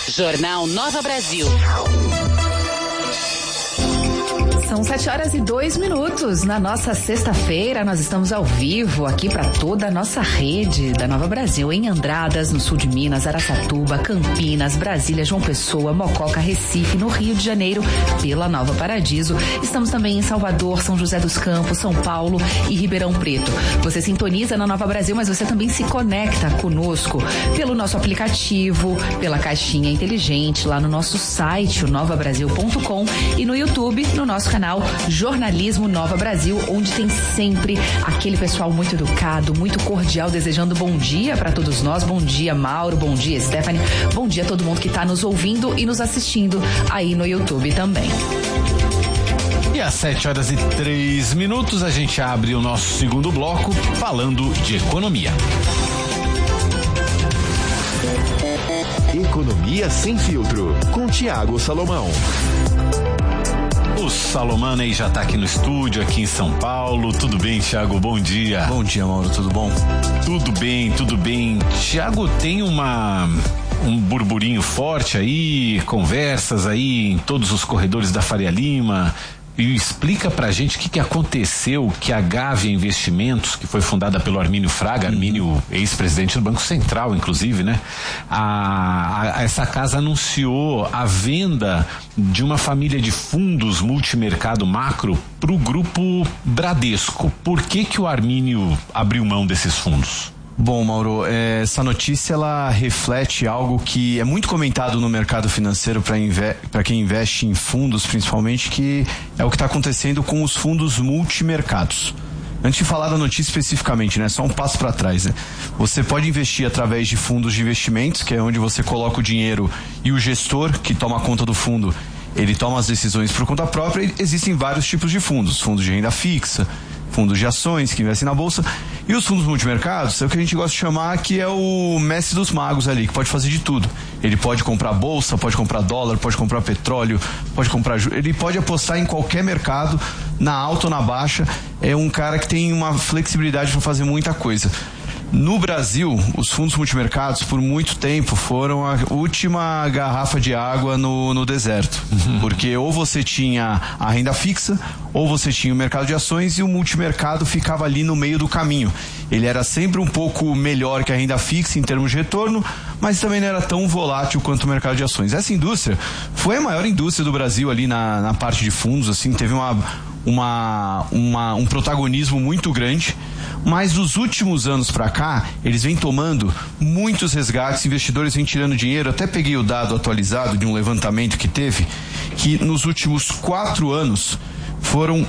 Jornal Nova Brasil. São 7h02. Na nossa sexta-feira, nós estamos ao vivo aqui para toda a nossa rede da Nova Brasil, em Andradas, no sul de Minas, Araçatuba, Campinas, Brasília, João Pessoa, Mococa, Recife, no Rio de Janeiro, pela Nova Paradiso. Estamos também em Salvador, São José dos Campos, São Paulo e Ribeirão Preto. Você sintoniza na Nova Brasil, mas você também se conecta conosco pelo nosso aplicativo, pela caixinha inteligente, lá no nosso site, o novabrasil.com, e no YouTube, no nosso canal Jornalismo Nova Brasil, onde tem sempre aquele pessoal muito educado, muito cordial, desejando bom dia para todos nós. Bom dia, Mauro, bom dia, Stephanie, bom dia a todo mundo que está nos ouvindo e nos assistindo aí no YouTube também. E às 7h03 a gente abre o nosso segundo bloco falando de economia. Economia sem filtro, com Thiago Salomão. O Salomão aí já está aqui no estúdio, aqui em São Paulo. Tudo bem, Thiago? Bom dia. Bom dia, Mauro. Tudo bom? Tudo bem, tudo bem. Thiago, tem um burburinho forte aí, conversas aí em todos os corredores da Faria Lima. E explica pra gente o que aconteceu, que a Gávea Investimentos, que foi fundada pelo Armínio Fraga, Armínio, ex-presidente do Banco Central, inclusive, né? Essa casa anunciou a venda de uma família de fundos multimercado macro pro grupo Bradesco. Por que o Armínio abriu mão desses fundos? Bom, Mauro, essa notícia ela reflete algo que é muito comentado no mercado financeiro para quem investe em fundos, principalmente, que é o que está acontecendo com os fundos multimercados. Antes de falar da notícia especificamente, né, só um passo para trás, né? Você pode investir através de fundos de investimentos, que é onde você coloca o dinheiro e o gestor que toma conta do fundo, ele toma as decisões por conta própria. E existem vários tipos de fundos de renda fixa, fundos de ações que investem na bolsa, e os fundos multimercados é o que a gente gosta de chamar que é o mestre dos magos ali, que pode fazer de tudo. Ele pode comprar bolsa, pode comprar dólar, pode comprar petróleo, pode comprar ele pode apostar em qualquer mercado, na alta ou na baixa. É um cara que tem uma flexibilidade para fazer muita coisa. No Brasil, os fundos multimercados, por muito tempo, foram a última garrafa de água no deserto. Porque ou você tinha a renda fixa, ou você tinha o mercado de ações, e o multimercado ficava ali no meio do caminho. Ele era sempre um pouco melhor que a renda fixa em termos de retorno, mas também não era tão volátil quanto o mercado de ações. Essa indústria foi a maior indústria do Brasil ali na parte de fundos, assim, teve um protagonismo muito grande. Mas dos últimos anos para cá, eles vêm tomando muitos resgates, investidores vêm tirando dinheiro. Até peguei o dado atualizado de um levantamento que teve, que nos últimos 4 anos foram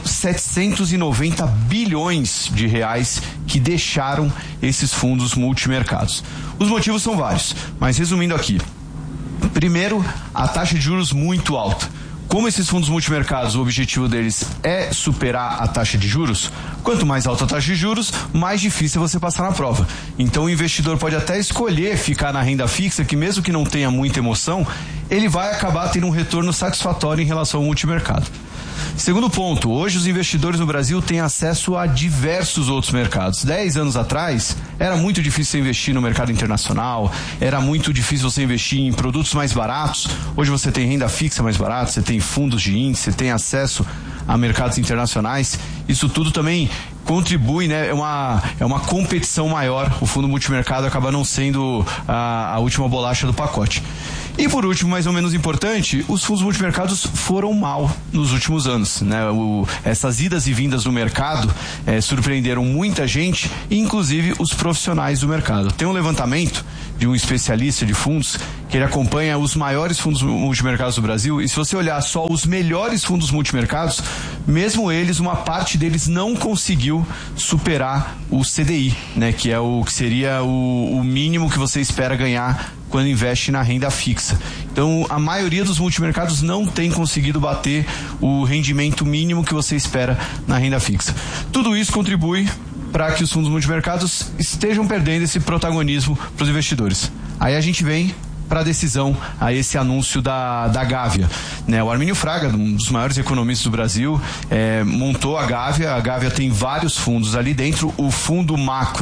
790 bilhões de reais que deixaram esses fundos multimercados. Os motivos são vários, mas resumindo aqui. Primeiro, a taxa de juros muito alta. Como esses fundos multimercados, o objetivo deles é superar a taxa de juros, quanto mais alta a taxa de juros, mais difícil é você passar na prova. Então o investidor pode até escolher ficar na renda fixa, que mesmo que não tenha muita emoção, ele vai acabar tendo um retorno satisfatório em relação ao multimercado. Segundo ponto, hoje os investidores no Brasil têm acesso a diversos outros mercados. 10 anos atrás, era muito difícil você investir no mercado internacional, era muito difícil você investir em produtos mais baratos. Hoje você tem renda fixa mais barata, você tem fundos de índice, você tem acesso a mercados internacionais. Isso tudo também contribui, né? É uma competição maior. O fundo multimercado acaba não sendo a última bolacha do pacote. E por último, mais ou menos importante, os fundos multimercados foram mal nos últimos anos, né? Essas idas e vindas do mercado surpreenderam muita gente, inclusive os profissionais do mercado. Tem um levantamento de um especialista de fundos que ele acompanha os maiores fundos multimercados do Brasil, e se você olhar só os melhores fundos multimercados, mesmo eles, uma parte deles não conseguiu superar o CDI, né? Que é o que seria o mínimo que você espera ganhar quando investe na renda fixa. Então, a maioria dos multimercados não tem conseguido bater o rendimento mínimo que você espera na renda fixa. Tudo isso contribui para que os fundos multimercados estejam perdendo esse protagonismo para os investidores. Aí a gente vem para a decisão, a esse anúncio da Gávea, né? O Armínio Fraga, um dos maiores economistas do Brasil, montou a Gávea tem vários fundos ali dentro. O fundo macro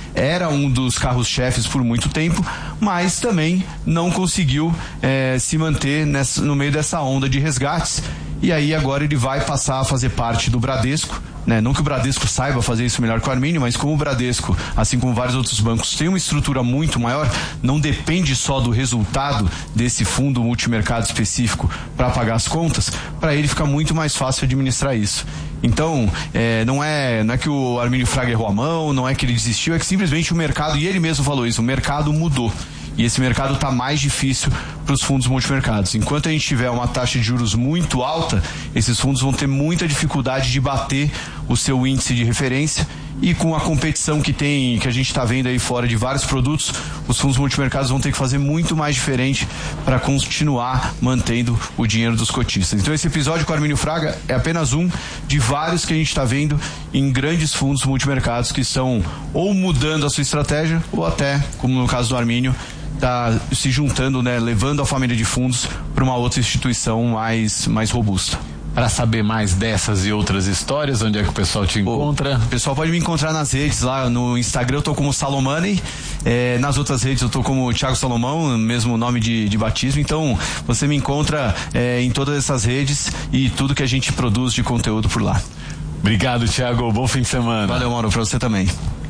era um dos carros-chefes por muito tempo, mas também não conseguiu se manter no meio dessa onda de resgates. E aí agora ele vai passar a fazer parte do Bradesco, né? Não que o Bradesco saiba fazer isso melhor que o Armínio, mas como o Bradesco, assim como vários outros bancos, tem uma estrutura muito maior, não depende só do resultado desse fundo multimercado específico para pagar as contas, para ele fica muito mais fácil administrar isso. Então, não é que o Armínio Fraga errou a mão, não é que ele desistiu, é que simplesmente o mercado, e ele mesmo falou isso, o mercado mudou. E esse mercado está mais difícil para os fundos multimercados. Enquanto a gente tiver uma taxa de juros muito alta, esses fundos vão ter muita dificuldade de bater o seu índice de referência, e com a competição que a gente está vendo aí fora de vários produtos, os fundos multimercados vão ter que fazer muito mais diferente para continuar mantendo o dinheiro dos cotistas. Então esse episódio com o Armínio Fraga é apenas um de vários que a gente está vendo em grandes fundos multimercados que estão ou mudando a sua estratégia ou até, como no caso do Armínio, tá se juntando, né, levando a família de fundos para uma outra instituição mais robusta. Para saber mais dessas e outras histórias, onde é que o pessoal te encontra? O pessoal pode me encontrar nas redes, lá no Instagram eu tô como Salomani, nas outras redes eu tô como Thiago Salomão, mesmo nome de batismo, então você me encontra em todas essas redes e tudo que a gente produz de conteúdo por lá. Obrigado, Thiago, bom fim de semana. Valeu, Mauro, pra você também.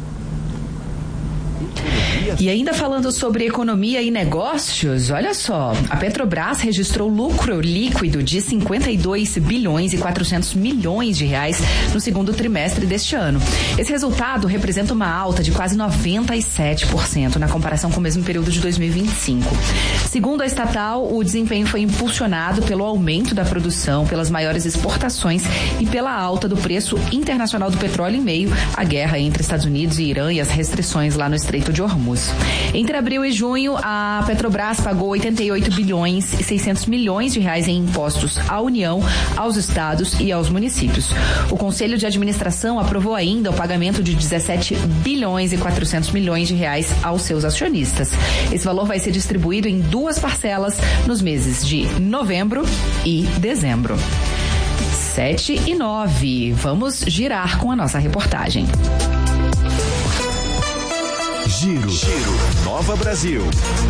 E ainda falando sobre economia e negócios, olha só, a Petrobras registrou lucro líquido de 52 bilhões e 400 milhões de reais no segundo trimestre deste ano. Esse resultado representa uma alta de quase 97% na comparação com o mesmo período de 2025. Segundo a estatal, o desempenho foi impulsionado pelo aumento da produção, pelas maiores exportações e pela alta do preço internacional do petróleo em meio à guerra entre Estados Unidos e Irã e as restrições lá no Estreito de Hormuz. Entre abril e junho, a Petrobras pagou 88 bilhões e 600 milhões de reais em impostos à União, aos estados e aos municípios. O Conselho de Administração aprovou ainda o pagamento de 17 bilhões e 400 milhões de reais aos seus acionistas. Esse valor vai ser distribuído em 2 parcelas nos meses de novembro e dezembro. 7 e 9. Vamos girar com a nossa reportagem. Giro Nova Brasil.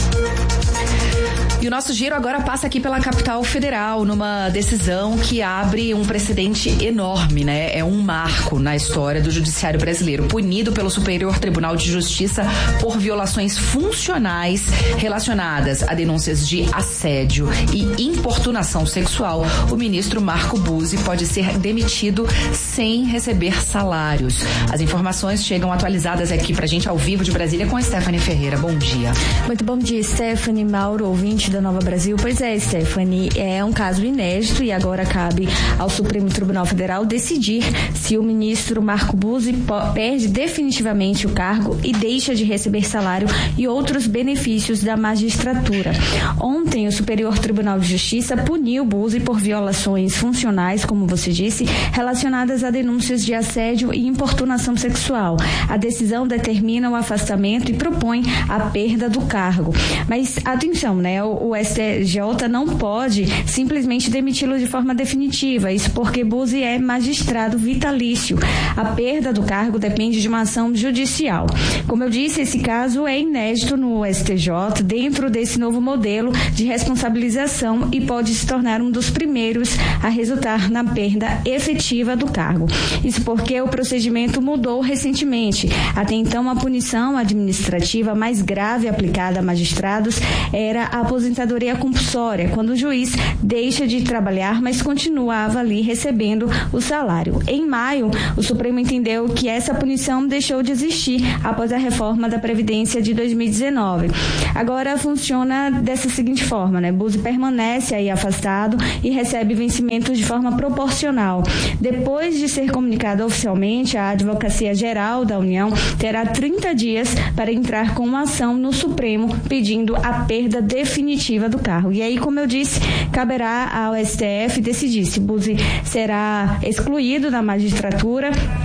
E o nosso giro agora passa aqui pela capital federal, numa decisão que abre um precedente enorme, né? É um marco na história do judiciário brasileiro. Punido pelo Superior Tribunal de Justiça por violações funcionais relacionadas a denúncias de assédio e importunação sexual, o ministro Marco Buzzi pode ser demitido sem receber salários. As informações chegam atualizadas aqui pra gente ao vivo de Brasília com a Stephanie Ferreira. Bom dia. Muito bom dia, Stephanie, Mauro, ouvinte da Nova Brasil. Pois é, Stephanie, é um caso inédito e agora cabe ao Supremo Tribunal Federal decidir se o ministro Marco Buzzi perde definitivamente o cargo e deixa de receber salário e outros benefícios da magistratura. Ontem, o Superior Tribunal de Justiça puniu Buzzi por violações funcionais, como você disse, relacionadas a denúncias de assédio e importunação sexual. A decisão determina o afastamento e propõe a perda do cargo. Mas, atenção, né? O STJ não pode simplesmente demiti-lo de forma definitiva, isso porque Buzzi é magistrado vitalício. A perda do cargo depende de uma ação judicial. Como eu disse, esse caso é inédito no STJ, dentro desse novo modelo de responsabilização e pode se tornar um dos primeiros a resultar na perda efetiva do cargo. Isso porque o procedimento mudou recentemente. Até então, a punição administrativa mais grave aplicada a magistrados era a aposentadoria compulsória, quando o juiz deixa de trabalhar, mas continuava ali recebendo o salário. Em maio, o Supremo entendeu que essa punição deixou de existir após a reforma da Previdência de 2019. Agora funciona dessa seguinte forma, né? Buzzi permanece aí afastado e recebe vencimentos de forma proporcional. Depois de ser comunicado oficialmente, a Advocacia Geral da União terá 30 dias para entrar com uma ação no Supremo pedindo a perda definitiva do cargo. E aí, como eu disse, caberá ao STF decidir se Buzzi será excluído da magistratura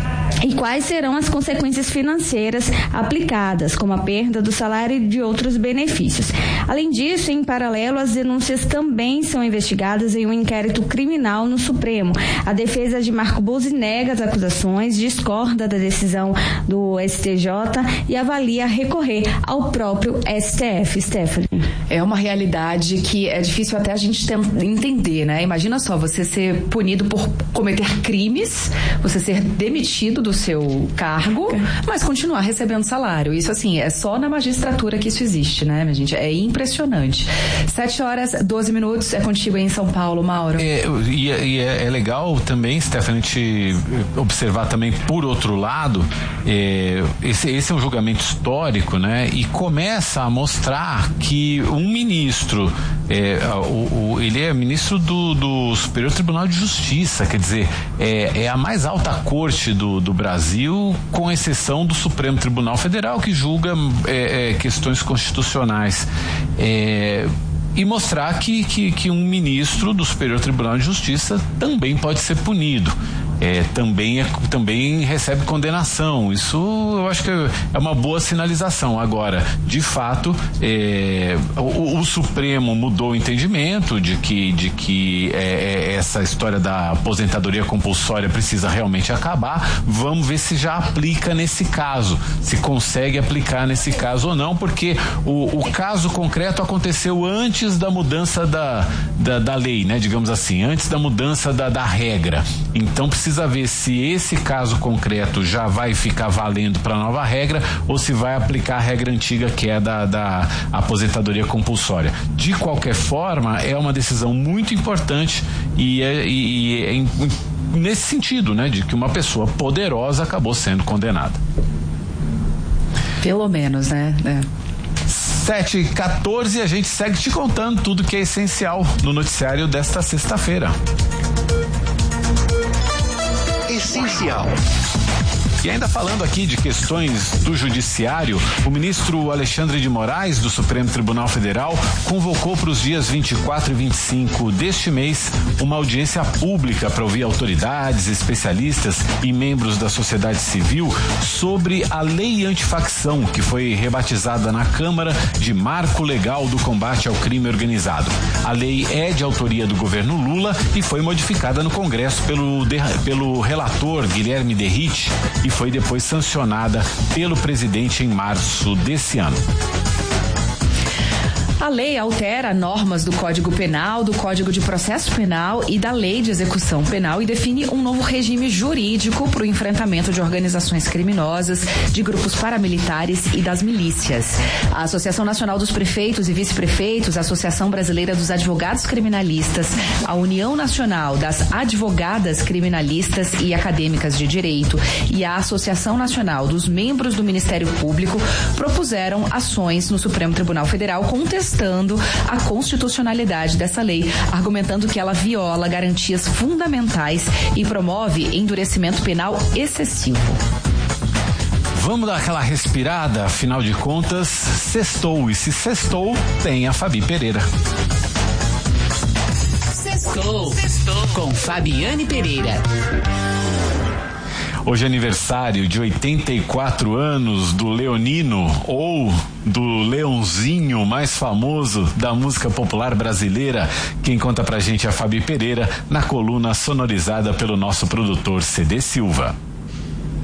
e quais serão as consequências financeiras aplicadas, como a perda do salário e de outros benefícios. Além disso, em paralelo, as denúncias também são investigadas em um inquérito criminal no Supremo. A defesa de Marco Buzzi nega as acusações, discorda da decisão do STJ e avalia recorrer ao próprio STF. Stephanie. É uma realidade que é difícil até a gente entender, né? Imagina só, você ser punido por cometer crimes, você ser demitido do seu cargo, mas continuar recebendo salário. Isso, assim, é só na magistratura que isso existe, né, minha gente? É impressionante. 7h12, é contigo aí em São Paulo, Mauro. É legal também, Stephanie, a gente observar também por outro lado, esse é um julgamento histórico, né? E começa a mostrar que um ministro, ele é ministro do Superior Tribunal de Justiça, quer dizer, é a mais alta corte do Brasil, com exceção do Supremo Tribunal Federal, que julga questões constitucionais. E mostrar que um ministro do Superior Tribunal de Justiça também pode ser punido. Também recebe condenação. Isso eu acho que é uma boa sinalização. Agora, de fato, o Supremo mudou o entendimento de que essa história da aposentadoria compulsória precisa realmente acabar. Vamos ver se já aplica nesse caso, se consegue aplicar nesse caso ou não, porque o caso concreto aconteceu antes da mudança da lei, né? Digamos assim, antes da mudança da regra. Então precisa ver se esse caso concreto já vai ficar valendo para a nova regra ou se vai aplicar a regra antiga, que é da aposentadoria compulsória. De qualquer forma, é uma decisão muito importante e nesse sentido, né, de que uma pessoa poderosa acabou sendo condenada. Pelo menos, né? 7h14, a gente segue te contando tudo que é essencial no noticiário desta sexta-feira. Essencial. E ainda falando aqui de questões do judiciário, o ministro Alexandre de Moraes, do Supremo Tribunal Federal, convocou para os dias 24 e 25 deste mês uma audiência pública para ouvir autoridades, especialistas e membros da sociedade civil sobre a lei antifacção, que foi rebatizada na Câmara de Marco Legal do Combate ao Crime Organizado. A lei é de autoria do governo Lula e foi modificada no Congresso pelo relator Guilherme Derrite e foi depois sancionada pelo presidente em março desse ano. A lei altera normas do Código Penal, do Código de Processo Penal e da Lei de Execução Penal e define um novo regime jurídico para o enfrentamento de organizações criminosas, de grupos paramilitares e das milícias. A Associação Nacional dos Prefeitos e Vice-Prefeitos, a Associação Brasileira dos Advogados Criminalistas, a União Nacional das Advogadas Criminalistas e Acadêmicas de Direito e a Associação Nacional dos Membros do Ministério Público propuseram ações no Supremo Tribunal Federal contestando a constitucionalidade dessa lei, argumentando que ela viola garantias fundamentais e promove endurecimento penal excessivo. Vamos dar aquela respirada, afinal de contas, sextou, e se sextou, tem a Fabi Pereira. Sextou com Fabiane Pereira. Hoje é aniversário de 84 anos do leonino, ou do leãozinho mais famoso da música popular brasileira. Quem conta pra gente é a Fabi Pereira, na coluna sonorizada pelo nosso produtor CD Silva.